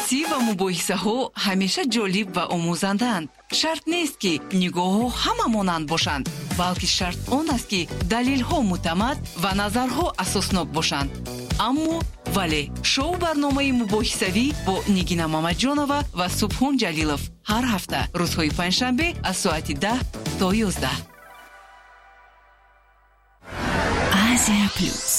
بحثی و مباحثه ها همیشه جالب و آموزندند. شرط نیست که نگاه ها همه مانند باشند، بلکه شرط آن است که دلیل ها معتمد و نظرها اساسناک باشند. اما ولی شو برنامه مباحثوی با نگینا مامدجانова و سبحان جلیلов هر هفته روزهای پنجشنبه از ساعت 10 تا 11. Asia Plus.